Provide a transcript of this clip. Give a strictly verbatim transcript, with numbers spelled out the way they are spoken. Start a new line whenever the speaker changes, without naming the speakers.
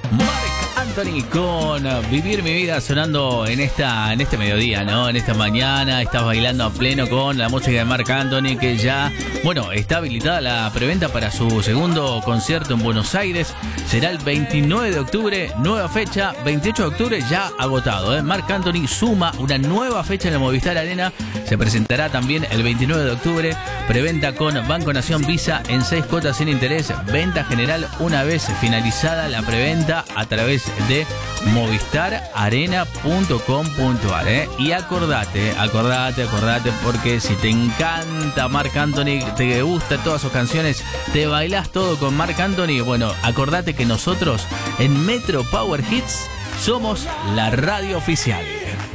Marc Anthony con Vivir mi vida sonando en esta en este mediodía, ¿no? En esta mañana estás bailando a pleno con la música de Marc Anthony, que ya, bueno, está habilitada la preventa para su segundo concierto en Buenos Aires. Será el veintinueve de octubre, nueva fecha, veintiocho de octubre ya agotado, ¿eh? Marc Anthony suma una nueva fecha en el Movistar Arena. Se presentará también el veintinueve de octubre, preventa con Banco Nación Visa en seis cuotas sin interés, venta general una vez finalizada la preventa a través de movistar arena punto com punto a r, ¿eh? Y acordate, acordate, acordate, porque si te encanta Marc Anthony, te gustan todas sus canciones, te bailás todo con Marc Anthony, bueno, acordate que nosotros en Metro Power Hits somos la radio oficial.